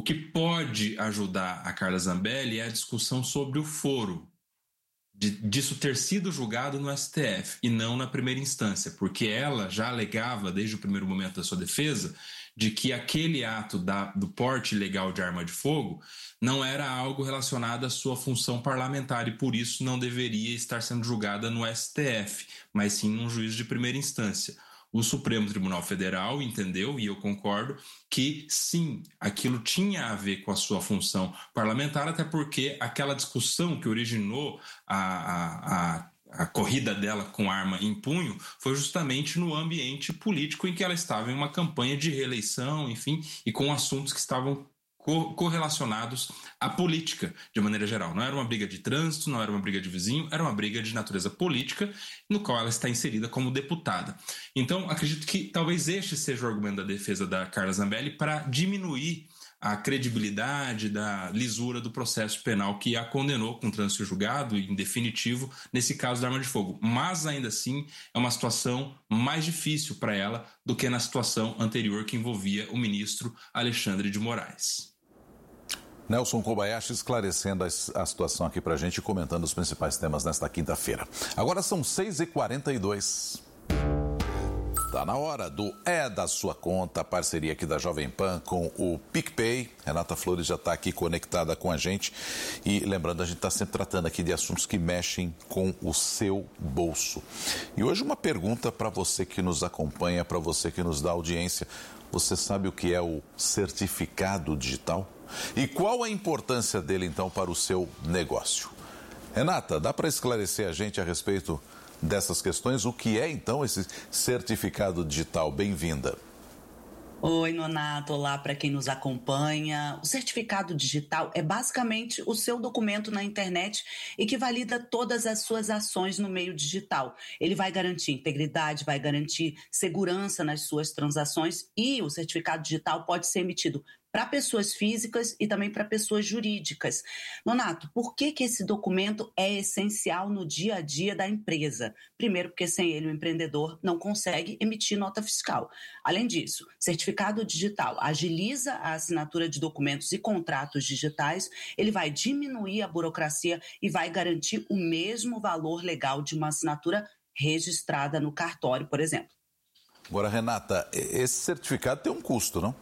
O que pode ajudar a Carla Zambelli é a discussão sobre o foro, disso ter sido julgado no STF e não na primeira instância, porque ela já alegava, desde o primeiro momento da sua defesa, de que aquele ato do porte ilegal de arma de fogo não era algo relacionado à sua função parlamentar e por isso não deveria estar sendo julgada no STF, mas sim num juízo de primeira instância. O Supremo Tribunal Federal entendeu, e eu concordo, que sim, aquilo tinha a ver com a sua função parlamentar, até porque aquela discussão que originou a corrida dela com arma em punho foi justamente no ambiente político em que ela estava em uma campanha de reeleição, enfim, e com assuntos que estavam correlacionados à política, de maneira geral. Não era uma briga de trânsito, não era uma briga de vizinho, era uma briga de natureza política, no qual ela está inserida como deputada. Então, acredito que talvez este seja o argumento da defesa da Carla Zambelli para diminuir a credibilidade da lisura do processo penal que a condenou com trânsito julgado e em definitivo nesse caso da arma de fogo. Mas, ainda assim, é uma situação mais difícil para ela do que na situação anterior que envolvia o ministro Alexandre de Moraes. Nelson Kobayashi esclarecendo a situação aqui para a gente e comentando os principais temas nesta quinta-feira. Agora são 6h42. Está na hora do É da Sua Conta, a parceria aqui da Jovem Pan com o PicPay. Renata Flores já está aqui conectada com a gente. E lembrando, a gente está sempre tratando aqui de assuntos que mexem com o seu bolso. E hoje uma pergunta para você que nos acompanha, para você que nos dá audiência. Você sabe o que é o certificado digital? E qual a importância dele, então, para o seu negócio? Renata, dá para esclarecer a gente a respeito dessas questões? O que é, então, esse certificado digital? Bem-vinda. Oi, Nonato. Olá para quem nos acompanha. O certificado digital é basicamente o seu documento na internet e que valida todas as suas ações no meio digital. Ele vai garantir integridade, vai garantir segurança nas suas transações e o certificado digital pode ser emitido para pessoas físicas e também para pessoas jurídicas. Nonato, por que esse documento é essencial no dia a dia da empresa? Primeiro, porque sem ele o empreendedor não consegue emitir nota fiscal. Além disso, certificado digital agiliza a assinatura de documentos e contratos digitais, ele vai diminuir a burocracia e vai garantir o mesmo valor legal de uma assinatura registrada no cartório, por exemplo. Agora, Renata, esse certificado tem um custo, não?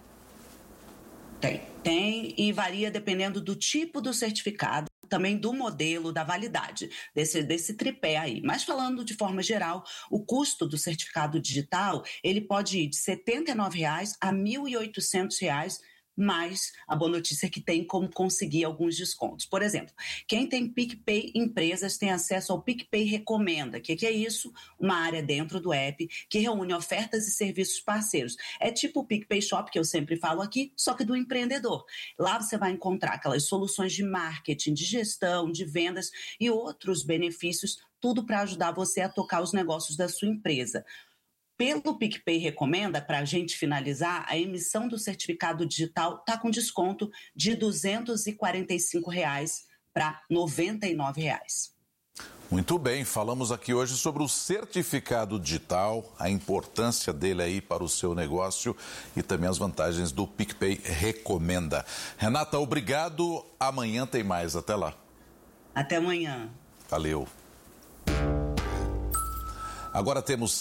Tem e varia dependendo do tipo do certificado, também do modelo, da validade, desse tripé aí. Mas falando de forma geral, o custo do certificado digital, ele pode ir de R$ 79,00 a R$ 1.800, mas a boa notícia é que tem como conseguir alguns descontos. Por exemplo, quem tem PicPay Empresas tem acesso ao PicPay Recomenda. O que é isso? Uma área dentro do app que reúne ofertas e serviços parceiros. É tipo o PicPay Shop, que eu sempre falo aqui, só que do empreendedor. Lá você vai encontrar aquelas soluções de marketing, de gestão, de vendas e outros benefícios, tudo para ajudar você a tocar os negócios da sua empresa. Pelo PicPay Recomenda, para a gente finalizar, a emissão do certificado digital está com desconto de R$ 245,00 para R$ 99,00. Muito bem, falamos aqui hoje sobre o certificado digital, a importância dele aí para o seu negócio e também as vantagens do PicPay Recomenda. Renata, obrigado. Amanhã tem mais. Até lá. Até amanhã. Valeu. Agora temos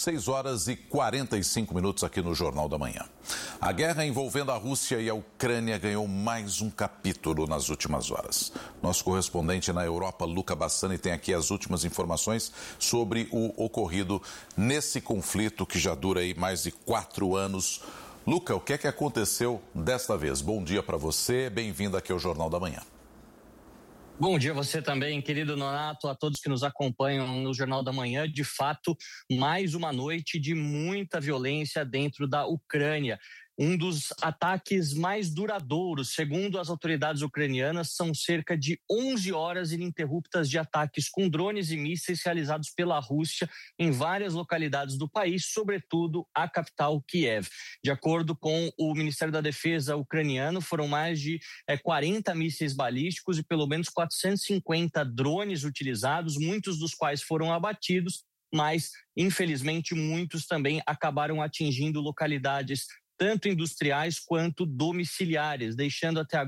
6h45 aqui no Jornal da Manhã. A guerra envolvendo a Rússia e a Ucrânia ganhou mais um capítulo nas últimas horas. Nosso correspondente na Europa, Luca Bassani, tem aqui as últimas informações sobre o ocorrido nesse conflito que já dura aí mais de 4 anos. Luca, o que é que aconteceu desta vez? Bom dia para você, bem-vindo aqui ao Jornal da Manhã. Bom dia a você também, querido Nonato, a todos que nos acompanham no Jornal da Manhã. De fato, mais uma noite de muita violência dentro da Ucrânia. Um dos ataques mais duradouros, segundo as autoridades ucranianas, são cerca de 11 horas ininterruptas de ataques com drones e mísseis realizados pela Rússia em várias localidades do país, sobretudo a capital Kiev. De acordo com o Ministério da Defesa ucraniano, foram mais de 40 mísseis balísticos e pelo menos 450 drones utilizados, muitos dos quais foram abatidos, mas infelizmente muitos também acabaram atingindo localidades tanto industriais quanto domiciliares, deixando até agora